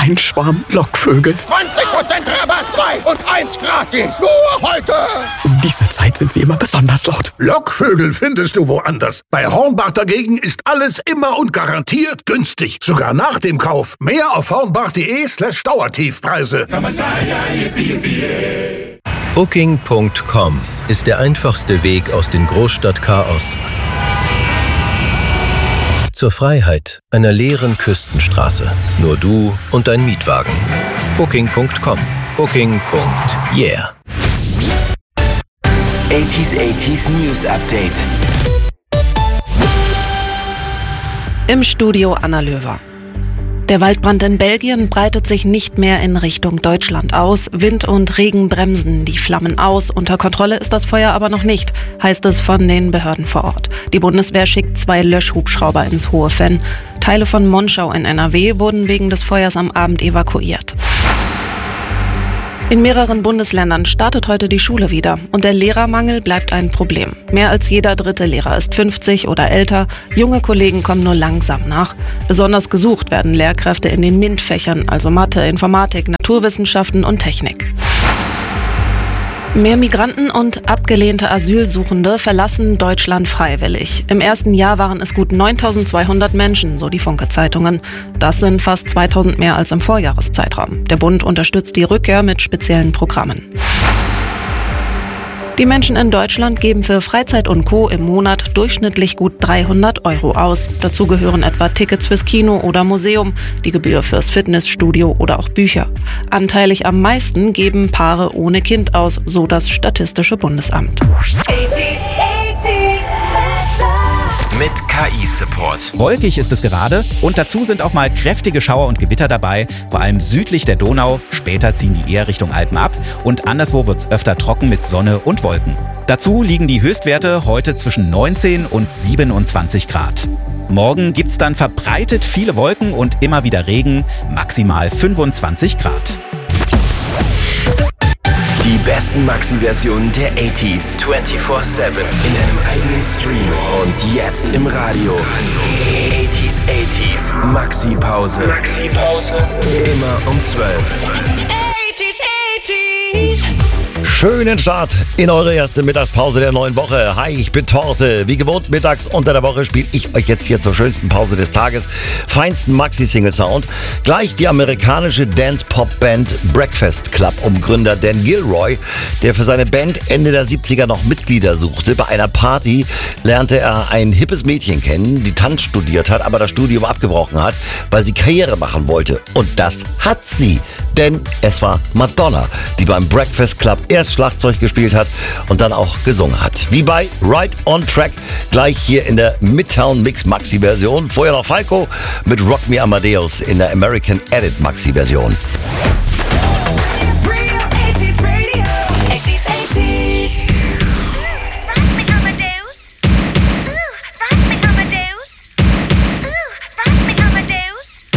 Ein Schwarm Lockvögel. 20% Rabatt, 2 und 1 gratis. Nur heute. Um diese Zeit sind sie immer besonders laut. Lockvögel findest du woanders. Bei Hornbach dagegen ist alles immer und garantiert günstig. Sogar nach dem Kauf. Mehr auf hornbach.de/Dauertiefpreise. Booking.com ist der einfachste Weg aus dem Großstadtchaos zur Freiheit einer leeren Küstenstraße. Nur du und dein Mietwagen. Booking.com. Booking.yeah. 80s News Update. Im Studio Anna Löwer. Der Waldbrand in Belgien breitet sich nicht mehr in Richtung Deutschland aus. Wind und Regen bremsen die Flammen aus. Unter Kontrolle ist das Feuer aber noch nicht, heißt es von den Behörden vor Ort. Die Bundeswehr schickt 2 Löschhubschrauber ins Hohe Venn. Teile von Monschau in NRW wurden wegen des Feuers am Abend evakuiert. In mehreren Bundesländern startet heute die Schule wieder und der Lehrermangel bleibt ein Problem. Mehr als jeder 3. Lehrer ist 50 oder älter, junge Kollegen kommen nur langsam nach. Besonders gesucht werden Lehrkräfte in den MINT-Fächern, also Mathe, Informatik, Naturwissenschaften und Technik. Mehr Migranten und abgelehnte Asylsuchende verlassen Deutschland freiwillig. Im ersten Jahr waren es gut 9.200 Menschen, so die Funke-Zeitungen. Das sind fast 2.000 mehr als im Vorjahreszeitraum. Der Bund unterstützt die Rückkehr mit speziellen Programmen. Die Menschen in Deutschland geben für Freizeit und Co. im Monat durchschnittlich gut 300 € aus. Dazu gehören etwa Tickets fürs Kino oder Museum, die Gebühr fürs Fitnessstudio oder auch Bücher. Anteilig am meisten geben Paare ohne Kind aus, so das Statistische Bundesamt. 80s mit KI-Support. Wolkig ist es gerade und dazu sind auch mal kräftige Schauer und Gewitter dabei, vor allem südlich der Donau. Später ziehen die eher Richtung Alpen ab und anderswo wird es öfter trocken mit Sonne und Wolken. Dazu liegen die Höchstwerte heute zwischen 19 und 27 Grad. Morgen gibt's dann verbreitet viele Wolken und immer wieder Regen, maximal 25 Grad. Die besten Maxi-Versionen der 80s 24/7 in einem eigenen Stream und jetzt im Radio. 80s Maxi-Pause. Immer um 12. Schönen Start in eure erste Mittagspause der neuen Woche. Hi, ich bin Torte. Wie gewohnt, mittags unter der Woche spiele ich euch jetzt hier zur schönsten Pause des Tages feinsten Maxi-Single-Sound. Gleich die amerikanische Dance-Pop-Band Breakfast Club um Gründer Dan Gilroy, der für seine Band Ende der 70er noch Mitglieder suchte. Bei einer Party lernte er ein hippes Mädchen kennen, die Tanz studiert hat, aber das Studium abgebrochen hat, weil sie Karriere machen wollte. Und das hat sie. Denn es war Madonna, die beim Breakfast Club erst Schlagzeug gespielt hat und dann auch gesungen hat. Wie bei Right on Track, gleich hier in der Midtown Mix Maxi Version. Vorher noch Falco mit Rock Me Amadeus in der American Edit Maxi Version.